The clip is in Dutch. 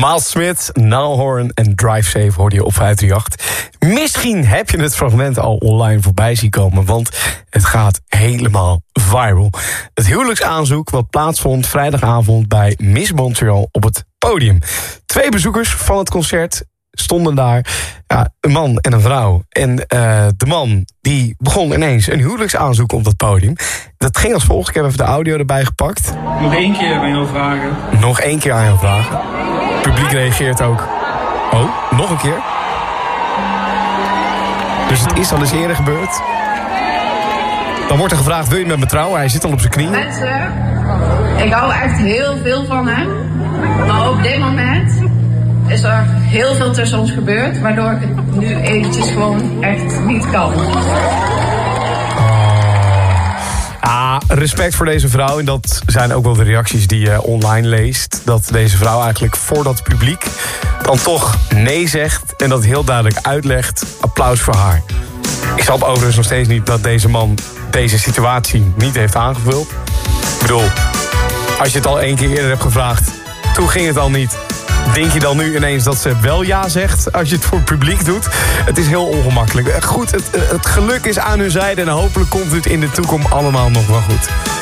Miles Smith, Niall Horan en Drive Safe hoorde je op 538. Misschien heb je het fragment al online voorbij zien komen, want het gaat helemaal viral. Het huwelijksaanzoek wat plaatsvond vrijdagavond bij Miss Montreal op het podium. 2 bezoekers van het concert stonden daar, een man en een vrouw. En de man die begon ineens een huwelijksaanzoek op dat podium. Dat ging als volgt, ik heb even de audio erbij gepakt. Nog 1 keer aan jou vragen. Nog 1 keer aan jou vragen. Het publiek reageert ook. Oh, nog een keer. Dus het is al eens eerder gebeurd. Dan wordt er gevraagd, wil je met me trouwen? Hij zit al op zijn knieën. Mensen, ik hou echt heel veel van hem. Maar op dit moment is er heel veel tussen ons gebeurd, waardoor ik het nu eventjes gewoon echt niet kan. Respect voor deze vrouw. En dat zijn ook wel de reacties die je online leest. Dat deze vrouw eigenlijk voor dat publiek dan toch nee zegt en dat heel duidelijk uitlegt. Applaus voor haar. Ik snap overigens nog steeds niet dat deze man deze situatie niet heeft aangevuld. Ik bedoel, als je het al 1 keer eerder hebt gevraagd, toen ging het al niet. Denk je dan nu ineens dat ze wel ja zegt als je het voor het publiek doet? Het is heel ongemakkelijk. Goed, het geluk is aan hun zijde en hopelijk komt het in de toekomst allemaal nog wel goed.